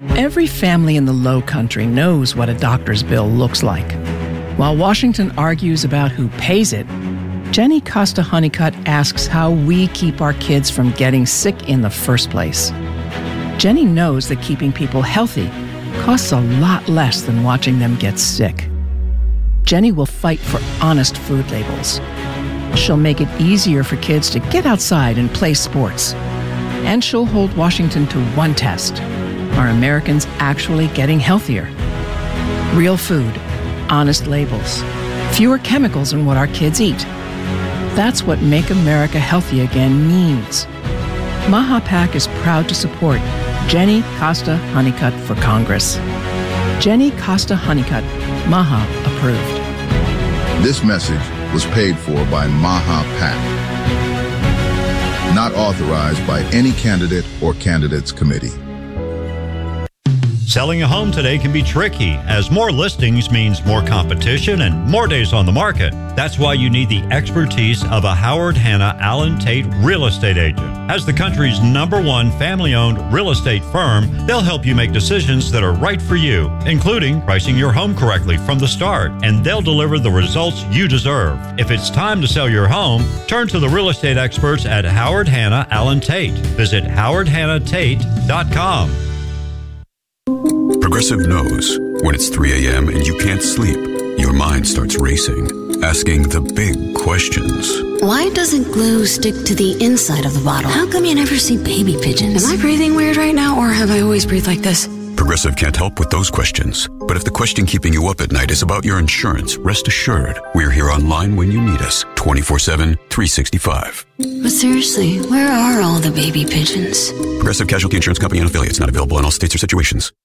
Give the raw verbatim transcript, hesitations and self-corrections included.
Every family in the Low Country knows what a doctor's bill looks like. While Washington argues about who pays it, Jenny Costa Honeycutt asks how we keep our kids from getting sick in the first place. Jenny knows that keeping people healthy costs a lot less than watching them get sick. Jenny will fight for honest food labels. She'll make it easier for kids to get outside and play sports. And she'll hold Washington to one test. Are Americans actually getting healthier? Real food, honest labels, fewer chemicals in what our kids eat. That's what Make America Healthy Again means. MahaPAC is proud to support Jenny Costa Honeycutt for Congress. Jenny Costa Honeycutt, Maha approved. This message was paid for by MahaPAC. Not authorized by any candidate or candidates committee. Selling a home today can be tricky, as more listings means more competition and more days on the market. That's why you need the expertise of a Howard Hanna Allen Tate real estate agent. As the country's number one family-owned real estate firm, they'll help you make decisions that are right for you, including pricing your home correctly from the start, and they'll deliver the results you deserve. If it's time to sell your home, turn to the real estate experts at Howard Hanna Allen Tate. Visit howard hanna tate dot com. Progressive knows when it's three a.m. and you can't sleep, your mind starts racing, asking the big questions. Why doesn't glue stick to the inside of the bottle? How come you never see baby pigeons? Am I breathing weird right now, or have I always breathed like this? Progressive can't help with those questions. But if the question keeping you up at night is about your insurance, rest assured, we're here online when you need us, twenty-four seven, three sixty-five. But seriously, where are all the baby pigeons? Progressive Casualty Insurance Company and affiliates, not available in all states or situations.